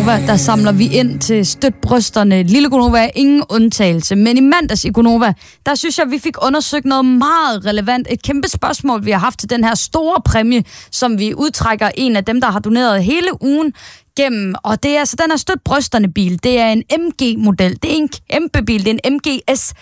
Gonova, der samler vi ind til Støt brysterne. Lille Gonova er ingen undtagelse. Men i mandags i Gonova, der synes jeg, vi fik undersøgt noget meget relevant. Et kæmpe spørgsmål, vi har haft til den her store præmie, som vi udtrækker en af dem, der har doneret hele ugen gennem. Og det er altså den her Støt brysterne bil. Det er en MG-model. Det er en kæmpe bil. Det er en MG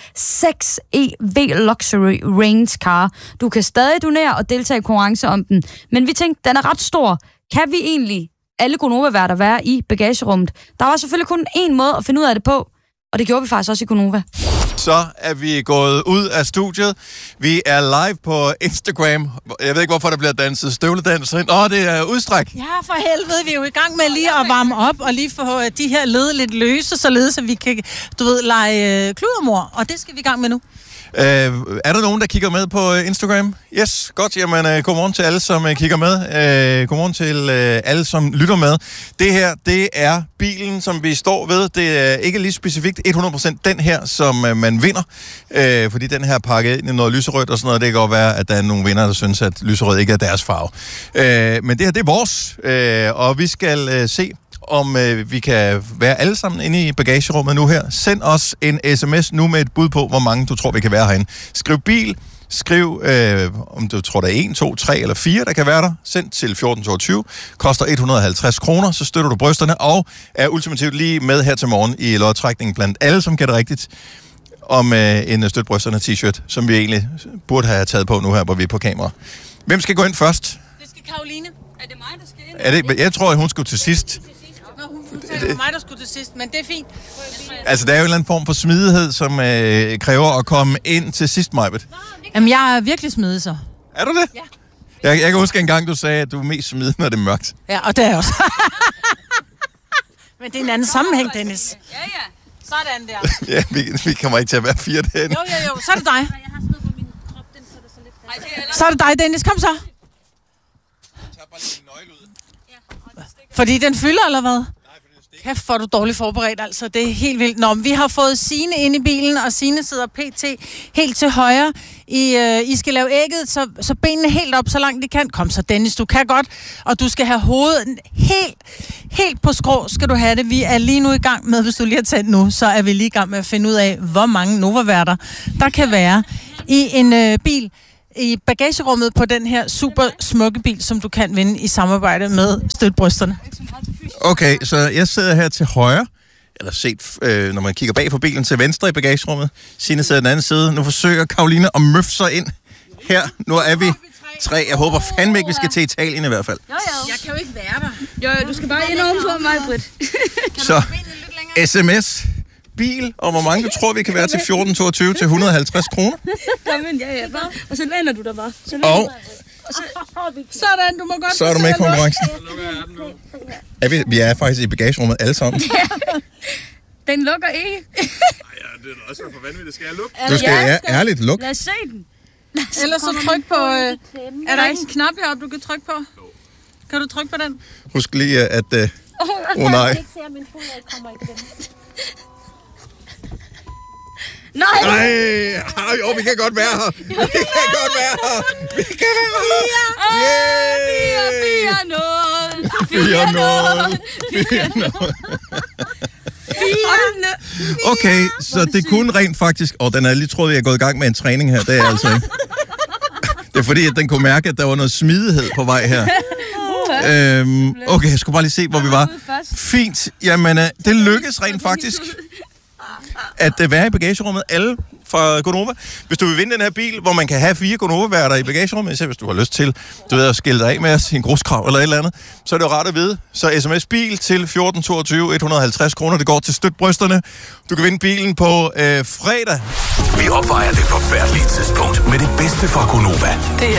S6 EV Luxury Range Car. Du kan stadig donere og deltage i konkurrence om den. Men vi tænkte, den er ret stor. Kan vi egentlig alle Gonova-værter være i bagagerummet? Der var selvfølgelig kun én måde at finde ud af det på, og det gjorde vi faktisk også i Gonova. Så er vi gået ud af studiet. Vi er live på Instagram. Jeg ved ikke, hvorfor der bliver danset støvledans. Det er udstræk. Ja, for helvede. Vi er jo i gang med lige at varme op og lige få de her led lidt løse, således at vi kan, lege kludermor. Og det skal vi i gang med nu. Er der nogen, der kigger med på Instagram? Yes, godt. Jamen, godmorgen til alle, som kigger med. Godmorgen til alle, som lytter med. Det her, det er bilen, som vi står ved. Det er ikke lige specifikt 100% den her, som man vinder. Fordi den her pakket ind i noget lyserødt og sådan noget. Det kan godt være, at der er nogle vinder, der synes, at lyserød ikke er deres farve. Men det her, det er vores. Og vi skal se, om vi kan være alle sammen inde i bagagerummet nu her. Send os en sms nu med et bud på, hvor mange du tror, vi kan være herinde. Skriv bil, skriv, om du tror, der er 1, 2, 3 eller 4, der kan være der. Send til 1422, koster 150 kroner, så støtter du brysterne, og er ultimativt lige med her til morgen i lodtrækningen blandt alle, som gætter rigtigt, om en Støt brysterne t-shirt, som vi egentlig burde have taget på nu her, hvor vi er på kamera. Hvem skal gå ind først? Det skal Karoline. Er det mig, der skal ind? Jeg tror, at hun skulle til sidst. Hun sagde, det var mig, der skulle til sidst, men det er fint. Altså, der er jo en eller anden form for smidighed, som kræver at komme ind til sidst, Majbet. Jamen, jeg er virkelig smidig, så. Er du det? Ja. Jeg kan huske en gang, du sagde, at du er mest smidig, når det er mørkt. Ja, og det er jeg også. Men det er en anden sammenhæng, Dennis. Ja. Sådan der. Ja, vi kommer ikke til at være 4 derinde. Jo, så er det dig. Så er det dig, Dennis. Kom så. Fordi den fylder, eller hvad? Kæft, hvor er du dårligt forberedt, altså. Det er helt vildt. Nå, vi har fået Signe ind i bilen, og Signe sidder pt. Helt til højre. I skal lave ægget, så benene helt op, så langt de kan. Kom så, Dennis, du kan godt. Og du skal have hovedet helt på skrå, skal du have det. Vi er lige nu i gang med, hvis du lige har tændt nu, så er vi lige i gang med at finde ud af, hvor mange Nova-værter der kan være i en bil. I bagagerummet på den her super smukke bil, som du kan vinde i samarbejde med Støt brysterne. Okay, så jeg sidder her til højre, eller set, når man kigger bag på bilen, til venstre i bagagerummet. Signe sidder den anden side. Nu forsøger Karoline at møffe sig ind her. Nu er vi 3. Jeg håber fandme ikke, vi skal til Italien i hvert fald. Jo. Jeg kan jo ikke være der. Jo, du skal bare ind og på mig, Britt. Så sms, bil, og hvor mange du tror, vi kan være til 1422 til 150 kroner. Jamen, ja. Og så lander du der bare. Og sådan, du må godt. så er du med i konkurrencen. Vi er faktisk i bagagerummet alle sammen. Den lukker ikke. Nej, det er også for vanvittigt. Skal jeg lukke? Du skal ærligt lukke. Lad os se den. Ellers så tryk på... er der ikke en knap heroppe, du kan trykke på? Kan du trykke på den? Husk lige, at... nej. Nej! Jo, vi kan godt være her. Vi kan godt være her. Vi kan være her. 4-0. Okay, så det kunne rent faktisk... den er lige troet, jeg er gået i gang med en træning her. Det er altså ikke. Det er fordi, at den kunne mærke, at der var noget smidighed på vej her. Okay, jeg skulle bare lige se, hvor vi var. Fint. Jamen, det lykkedes rent faktisk at være i bagagerummet. Alle fra Gonova. Hvis du vil vinde den her bil, hvor man kan have 4 Gonova-værter i bagagerummet, især hvis du har lyst til, at skille dig af med os i en gruskrav eller et eller andet, så er det jo rart at vide. Så sms bil til 1422, 150 kroner. Det går til Støt brysterne. Du kan vinde bilen på fredag. Vi opvejer det forfærdelige tidspunkt med det bedste fra Gonova.